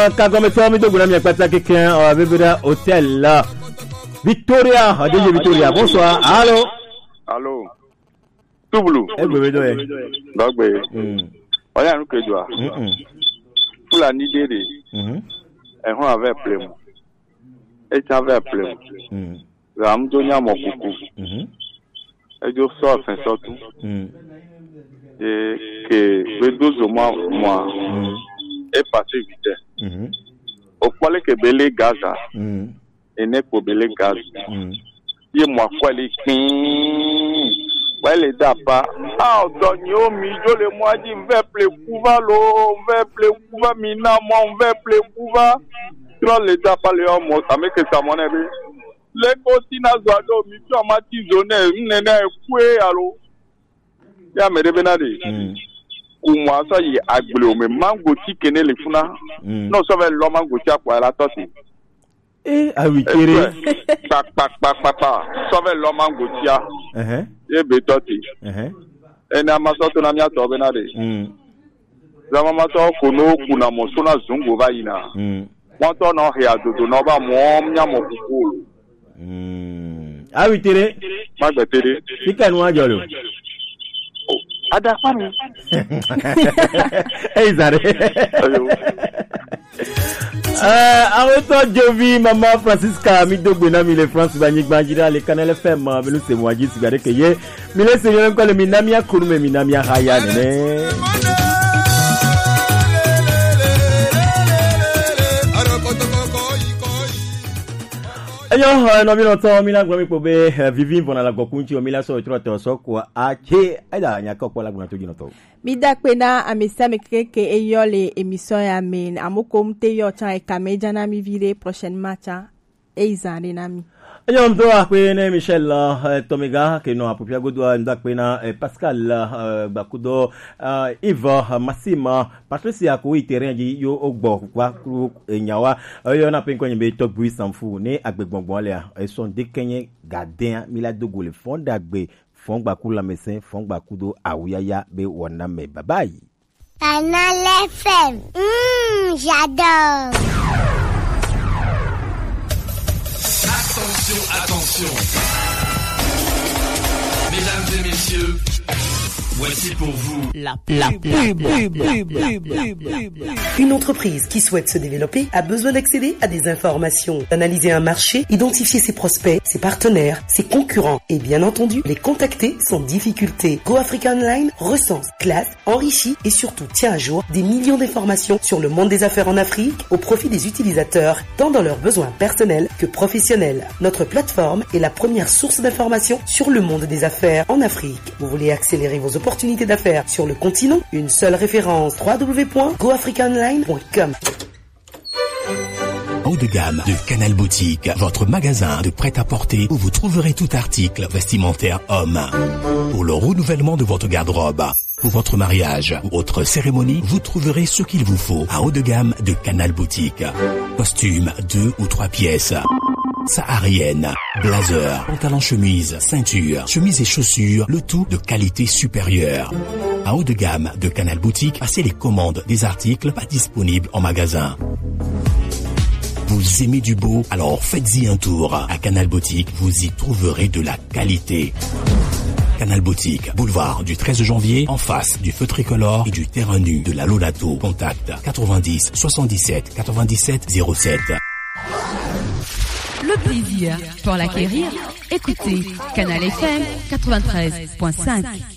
kagome tomi doguna mi pata quelqu'un bebera hôtel là. Victoria, DJ Victoria, bonsoir. Allô. Allô. Toublu. Bebedoye. Dogbe. Oya nu kejua. Fula ni dede. Ehun ave plemu. Echa ave plemu. Ram do nya mokuku. Ejo so fin so tu. Que bedozo moi est passé vite. Au point que belé Gaza et n'est pas belé Gaza. Il m'a fallu ouais les dapa ah donio mi jo le moi dit veple kuva lo veple kuva mina mon veple kuva trop les dapa le homme ça me que ça mon ebe le kotina zwado mi tu amati zone nene kwe alo ya me rebenade moi ça y agbele o me mango ti kene le funa no so ve lo mango ti apo ala to si ah oui kéré pa so ve lo mango ti a e be to ti ena ma so to na mi ato benade zama ma to ko no ku na mo so na zungu ba yina won to no he adodo no ba mo nya mo kuku ah oui kéré ma gbe tere fika nu ajolo ada fami Zare awoto Jovi Mama Francisca mi dogbe na mi le France ba nyigba jira le Canal FM me lu se mo aji sigare ke ye mi le se yo ko le minamia kurume minamia haya nene ayo no mi no to mi la gbo mi po be vivin bona la gokunchi o mi la so tro to so ko ache ada nya ko la gbo to jino to mi da pe na amisa me ke eyo le émission ya men amoko mte yo chan e kameja na mi vire prochaine match izane na mi ayo mto akwe ne Michel Tomega ke no apopia godwa nda pe na Pascal Bakudo Yves Massima Patricia ko iterrain ji yo ogbo kwa enyawa yo na pe nko nyebe to bui sanfu ne agbegbongbon le e son de kenye gardien mi la dogo le fond d'agbe fond gbaku la mesin fond gbakudo awuyaya be wona me bye Canal FM j'adore. Attention. Mesdames et messieurs, voici pour vous la pub. Une entreprise qui souhaite se développer a besoin d'accéder à des informations, d'analyser un marché, identifier ses prospects, ses partenaires, ses concurrents et bien entendu les contacter sans difficulté. Go Africa Online recense, classe, enrichit et surtout tient à jour des millions d'informations sur le monde des affaires en Afrique au profit des utilisateurs, tant dans leurs besoins personnels que professionnels. Notre plateforme est la première source d'informations sur le monde des affaires en Afrique. Vous voulez accélérer vos opportunités d'affaires sur le continent? Une seule référence, www.goafricaonline.com. Haut de gamme de Canal Boutique, votre magasin de prêt-à-porter où vous trouverez tout article vestimentaire homme. Pour le renouvellement de votre garde-robe, pour votre mariage ou autre cérémonie, vous trouverez ce qu'il vous faut à haut de gamme de Canal Boutique. Costumes 2 ou 3 pièces, saharienne, blazer, pantalon chemise, ceinture, chemise et chaussures, le tout de qualité supérieure. À haut de gamme de Canal Boutique, passez les commandes des articles pas disponibles en magasin. Vous aimez du beau? Alors faites-y un tour. À Canal Boutique, vous y trouverez de la qualité. Canal Boutique, boulevard du 13 janvier, en face du feu tricolore et du terrain nu de la Lolato. Contact 90 77 97 07. Le plaisir pour l'acquérir, écoutez Canal FM 93.5.